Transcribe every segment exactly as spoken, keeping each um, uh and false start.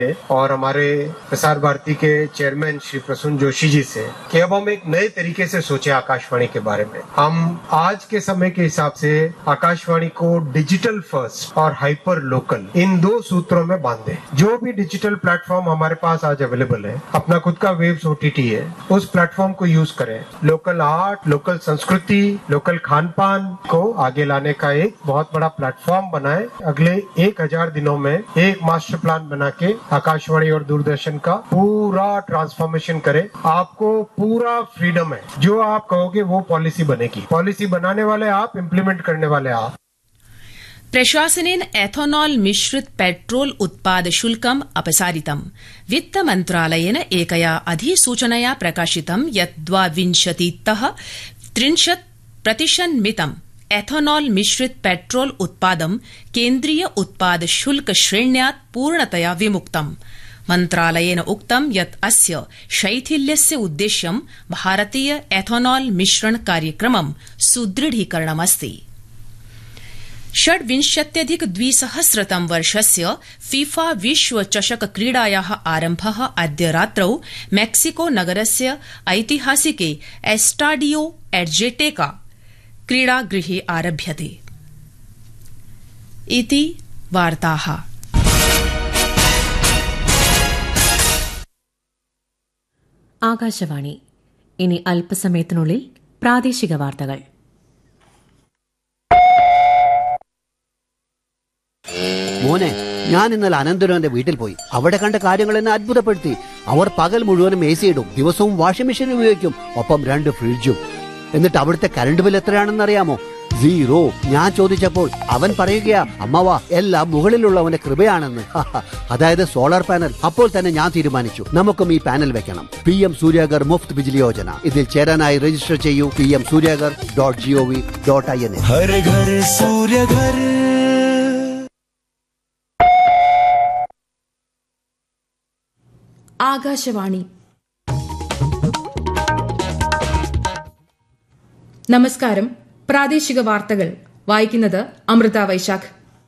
और हमारे प्रसार भारती के चेयरमैन श्री प्रसून जोशी जी से कि अब हम एक नए तरीके से सोचे आकाशवाणी के बारे में। हम आज के समय के हिसाब से आकाशवाणी को डिजिटल फर्स्ट और हाइपर लोकल इन दो सूत्रों में बांधे। जो भी डिजिटल प्लेटफॉर्म हमारे पास आज अवेलेबल है, अपना खुद का वेव्स ओटीटी है, उस प्लेटफॉर्म को यूज करें। लोकल आर्ट, लोकल संस्कृति, लोकल खान पान को आगे लाने का एक बहुत बड़ा प्लेटफॉर्म बनाए। अगले एक हजार दिनों में एक मास्टर प्लान बना के आकाशवाणी और दूरदर्शन का पूरा ट्रांसफॉर्मेशन करे। आपको पूरा फ्रीडम है, जो आप कहोगे वो पॉलिसी बनेगी। पॉलिसी बनाने वाले आप, इम्प्लीमेंट करने वाले आप। प्रशासनेन एथोनॉल मिश्रित पेट्रोल उत्पाद शुल्कम् अपसारितम्। वित्तमन्त्रालयेन एकया अधिसूचनया प्रकाशितं यत् द्वाविंशतितः त्रिंशत् प्रतिशन्मितम् एथोनॉल मिश्रित पेट्रोल उत्पादं केन्द्रीय उत्पाद शुल्क श्रेण्यात् पूर्णतया विमुक्तम्। मन्त्रालयेन उक्तं यत् अस्य शैथिल्यस्य उद्देश्यं भारतीय एथोनॉल मिश्रण कार्यक्रमं सुदृढीकरणमस्ति। षड्विंशत्यधिक द्विसहस्रतम वर्षस्य फीफा विश्व चषक क्रीडायाः आरम्भः अद्य रात्रौ मेक्सिको नगरस्य ऐतिहासिके एस्टाडियो एड्जेटेका क्रीडागृहे आरभ्यते। इति वार्ताः। ആകാശവാണി. ഇനി അല്പസമയത്തിനുള്ളിൽ പ്രാദേശിക വാർത്തകൾ. മോനെ, ഞാൻ ഇന്നലെ അനന്തരവന്റെ വീട്ടിൽ പോയി. അവിടെ കണ്ട കാര്യങ്ങൾ എന്നെ അത്ഭുതപ്പെടുത്തി. അവർ പകൽ മുഴുവനും എ സി ഇടും, ദിവസവും വാഷിംഗ് മെഷീൻ ഉപയോഗിക്കും, ഒപ്പം രണ്ട് ഫ്രിഡ്ജും. എന്നിട്ട് അവിടുത്തെ കറണ്ട് ബിൽ എത്രയാണെന്ന് അറിയാമോ? സീറോ. ഞാൻ ചോദിച്ചപ്പോൾ അവൻ പറയുകയാ, അമ്മവാ എല്ലാം മുകളിലുള്ളവന്റെ കൃപയാണെന്ന്. അതായത് സോളാർ പാനൽ. അപ്പോൾ തന്നെ ഞാൻ തീരുമാനിച്ചു, നമുക്കും ഈ പാനൽ വെക്കണം. P M Suryaghar Muft Bijli Yojana. ഇതിൽ ചേരാനായി രജിസ്റ്റർ ചെയ്യൂ. P M Suryaghar dot G O V dot I N. Akashvani. നമസ്കാരം. പ്രാദേശിക വാർത്തകൾ വായിക്കുന്നത് അമൃത വൈശാഖ്.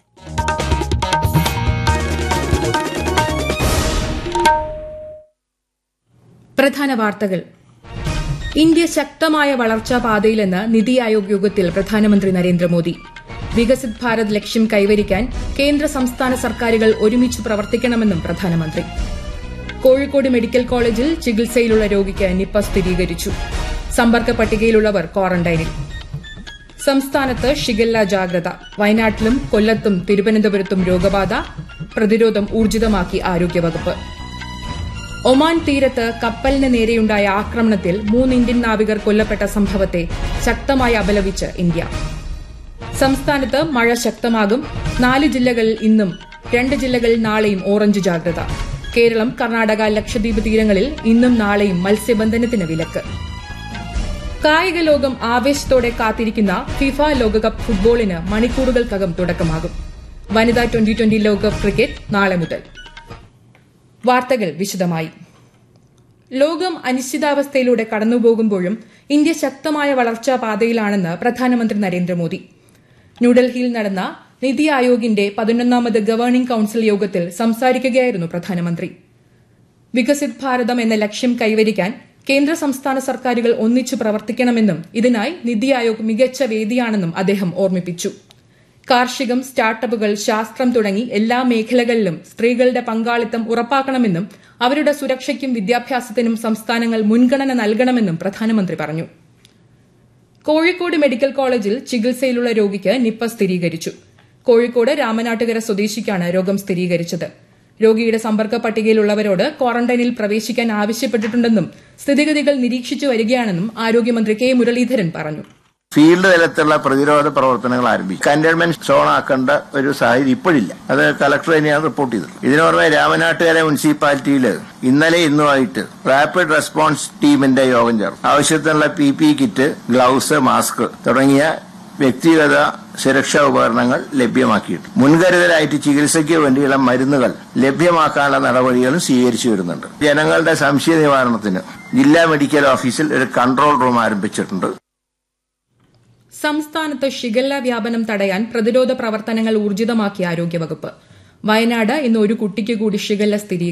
പ്രധാന വാർത്തകൾ. ഇന്ത്യ ശക്തമായ വളർച്ചാ പാതയിലെന്ന് നിതി ആയോഗ് യോഗത്തിൽ പ്രധാനമന്ത്രി നരേന്ദ്രമോദി. വികസിത് ഭാരത് ലക്ഷ്യം കൈവരിക്കാൻ കേന്ദ്ര സംസ്ഥാന സർക്കാരുകൾ ഒരുമിച്ച് പ്രവർത്തിക്കണമെന്നും പ്രധാനമന്ത്രി. കോഴിക്കോട് മെഡിക്കൽ കോളേജിൽ ചികിത്സയിലുള്ള രോഗിക്ക് നിപ്പ സ്ഥിരീകരിച്ചു. സമ്പർക്ക പട്ടികയിലുള്ളവർ ക്വാറന്റൈനിൽ. സംസ്ഥാനത്ത് ഷിഗല്ല ജാഗ്രത. വയനാട്ടിലും കൊല്ലത്തും തിരുവനന്തപുരത്തും രോഗബാധ. പ്രതിരോധം ഊർജിതമാക്കി ആരോഗ്യവകുപ്പ്. ഒമാൻ തീരത്ത് കപ്പലിന് നേരെയുണ്ടായ ആക്രമണത്തിൽ മൂന്ന് ഇന്ത്യൻ നാവികർ കൊല്ലപ്പെട്ട സംഭവത്തെ ശക്തമായി അപലപിച്ച് ഇന്ത്യ. സംസ്ഥാനത്ത് മഴ ശക്തമാകും. നാല് ജില്ലകളിൽ ഇന്നും, രണ്ട് ജില്ലകളിൽ നാളെയും ഓറഞ്ച് ജാഗ്രത. കേരളം, കർണാടക, ലക്ഷദ്വീപ് തീരങ്ങളിൽ ഇന്നും നാളെയും മത്സ്യബന്ധനത്തിന് വിലക്ക്. കായിക ലോകം ആവേശത്തോടെ കാത്തിരിക്കുന്ന ഫിഫ ലോകകപ്പ് ഫുട്ബോളിന് മണിക്കൂറുകൾക്കകം തുടക്കമാകും. വനിതാ ട്വന്റി ട്വന്റി ലോകകപ്പ് ക്രിക്കറ്റ് നാളെ മുതൽ. വാർത്തകൾ വിശദമായി. ലോകം അനിശ്ചിതാവസ്ഥയിലൂടെ കടന്നുപോകുമ്പോഴും ഇന്ത്യ ശക്തമായ വളർച്ചാ പാതയിലാണെന്ന് പ്രധാനമന്ത്രി നരേന്ദ്രമോദി. ന്യൂഡൽഹിയിൽ നടന്ന നിതി ആയോഗിന്റെ പതിനൊന്നാമത് ഗവേണിംഗ് കൌൺസിൽ യോഗത്തിൽ സംസാരിക്കുകയായിരുന്നു പ്രധാനമന്ത്രി. വികസിത് ഭാരതം എന്ന ലക്ഷ്യം കൈവരിക്കാൻ കേന്ദ്ര സംസ്ഥാന സർക്കാരുകൾ ഒന്നിച്ചു പ്രവർത്തിക്കണമെന്നും ഇതിനായി നിതി ആയോഗ് മികച്ച വേദിയാണെന്നും അദ്ദേഹം ഓർമ്മിപ്പിച്ചു. കാർഷികം, സ്റ്റാർട്ടപ്പുകൾ, ശാസ്ത്രം തുടങ്ങി എല്ലാ മേഖലകളിലും സ്ത്രീകളുടെ പങ്കാളിത്തം ഉറപ്പാക്കണമെന്നും അവരുടെ സുരക്ഷയ്ക്കും വിദ്യാഭ്യാസത്തിനും സംസ്ഥാനങ്ങൾ മുൻഗണന നൽകണമെന്നും പ്രധാനമന്ത്രി പറഞ്ഞു. കോഴിക്കോട് മെഡിക്കൽ കോളേജിൽ ചികിത്സയിലുള്ള രോഗിക്ക് നിപ്പ സ്ഥിരീകരിച്ചു. കോഴിക്കോട് രാമനാട്ടുകര സ്വദേശിക്കാണ് രോഗം സ്ഥിരീകരിച്ചത്. രോഗിയുടെ സമ്പർക്ക പട്ടികയിലുള്ളവരോട് ക്വാറന്റൈനിൽ പ്രവേശിക്കാൻ ആവശ്യപ്പെട്ടിട്ടുണ്ടെന്നും സ്ഥിതിഗതികൾ നിരീക്ഷിച്ചു വരികയാണെന്നും ആരോഗ്യമന്ത്രി കെ മുരളീധരൻ പറഞ്ഞു. ഫീൽഡ് തലത്തിലുള്ള പ്രതിരോധ പ്രവർത്തനങ്ങൾ ആരംഭിക്കും. കണ്ടെയ്ൻമെന്റ് സോൺ ആക്കേണ്ട ഒരു സാഹചര്യം ഇപ്പോഴില്ല. അത് കളക്ടർ തന്നെയാണ് റിപ്പോർട്ട് ചെയ്തത്. ഇതിനു പുറമെ രാമനാട്ടുകര മുനിസിപ്പാലിറ്റിയിൽ ഇന്നലെ ഇന്നുമായിട്ട് റാപ്പിഡ് റെസ്പോൺസ് ടീമിന്റെ യോഗം ചേർന്നു. ആവശ്യത്തിനുള്ള P P kit, gloves, mask തുടങ്ങിയ വ്യക്തിഗത സുരക്ഷാ ഉപകരണങ്ങൾ ലഭ്യമാക്കിയിട്ട് മുൻകരുതലായിട്ട് ചികിത്സയ്ക്ക് വേണ്ടിയുള്ള മരുന്നുകൾ ലഭ്യമാക്കാനുള്ള നടപടികളും സ്വീകരിച്ചു വരുന്നുണ്ട്. ജനങ്ങളുടെ സംശയ നിവാരണത്തിന് ജില്ലാ മെഡിക്കൽ ഓഫീസിൽ ഒരു കൺട്രോൾ റൂം ആരംഭിച്ചിട്ടുണ്ട്. സംസ്ഥാനത്ത് ഷിഗല്ല വ്യാപനം തടയാൻ പ്രതിരോധ പ്രവർത്തനങ്ങൾ ഊർജിതമാക്കി ആരോഗ്യവകുപ്പ്. വയനാട് ഇന്ന് ഒരു കുട്ടിക്ക് കൂടി ഷിഗല്ല സ്ഥിരീകരിച്ചു.